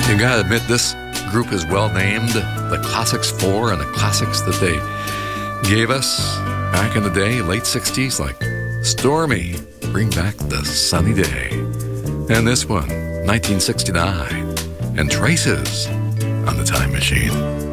You gotta admit, this group is well named. The Classics 4 and the classics that they gave us back in the day, late 60s, like Stormy, Bring Back the Sunny Day. And this one, 1969, and Traces on the Time Machine.